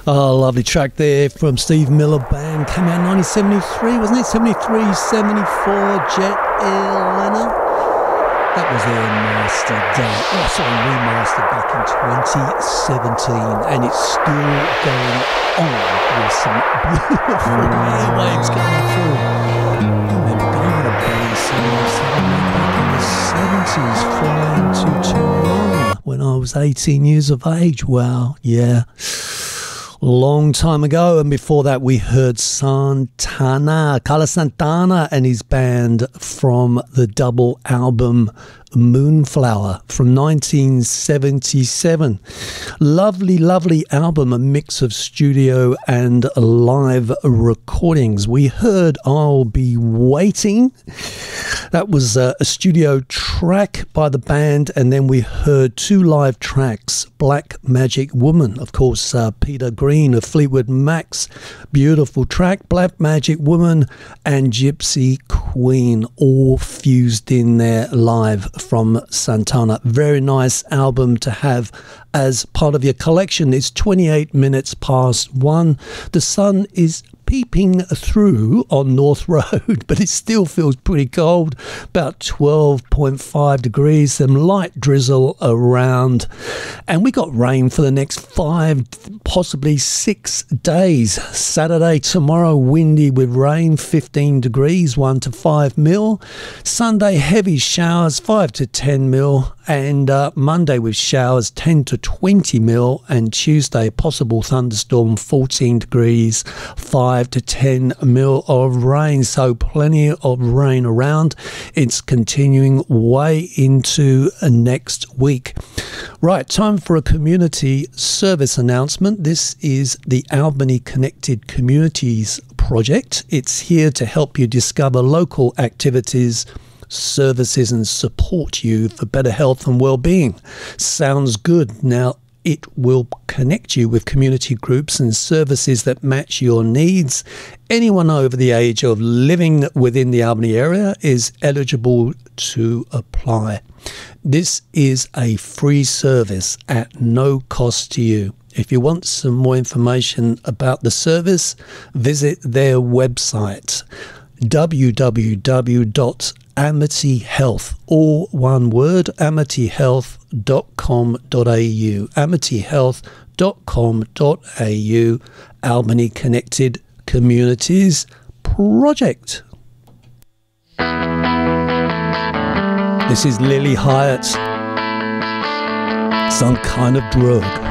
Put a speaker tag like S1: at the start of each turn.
S1: Oh, lovely track there from Steve Miller Band. Came out in 1973, wasn't it? 73, 74, Jet Airliner. That was their mastered, remastered back in 2017, and it's still going on with some beautiful airwaves coming through. I remember going on a base back in the 70s, flying to Toronto when I was 18 years of age. Wow, yeah. Long time ago, and before that we heard Santana, Carlos Santana and his band from the double album Moonflower from 1977. Lovely album, a mix of studio and live recordings. We heard I'll Be Waiting. That was a studio track by the band, and then we heard two live tracks, Black Magic Woman, of course, Peter Green of Fleetwood Mac's beautiful track, Black Magic Woman, and Gypsy Queen, all fused in there live from Santana. Very nice album to have as part of your collection. It's 28 minutes past 1. The sun is peeping through on North Road, but it still feels pretty cold, about 12.5 degrees, some light drizzle around, and we got rain for the next 5, possibly 6 days. Saturday, tomorrow, windy with rain, 15 degrees, 1 to 5 mil. Sunday, heavy showers, 5 to 10 mil, and Monday with showers, 10 to 20 mil, and Tuesday, possible thunderstorm, 14 degrees, 5 to 10 mil of rain. So plenty of rain around. It's continuing way into next week. Right, time for a community service announcement. This is the Albany Connected Communities project. It's here to help you discover local activities, services and support you for better health and well-being. Sounds good. Now, it will connect you with community groups and services that match your needs. Anyone over the age of living within the Albany area is eligible to apply. This is a free service at no cost to you. If you want some more information about the service, visit their website, www.amityhealth, all one word, amityhealth.com.au, amityhealth.com.au, Albany Connected Communities Project. This is Lily Hyatt, Some Kind of Drug.